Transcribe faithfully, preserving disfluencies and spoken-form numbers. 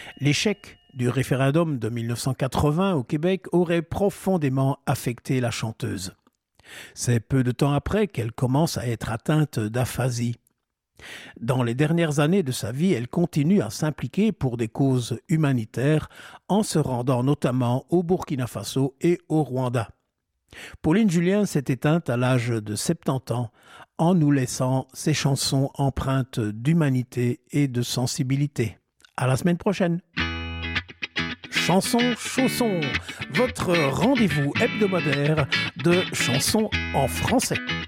L'échec du référendum de mille neuf cent quatre-vingts au Québec aurait profondément affecté la chanteuse. C'est peu de temps après qu'elle commence à être atteinte d'aphasie. Dans les dernières années de sa vie, elle continue à s'impliquer pour des causes humanitaires en se rendant notamment au Burkina Faso et au Rwanda. Pauline Julien s'est éteinte à l'âge de soixante-dix ans en nous laissant ses chansons empreintes d'humanité et de sensibilité. À la semaine prochaine. Chanson Chausson, votre rendez-vous hebdomadaire de chansons en français.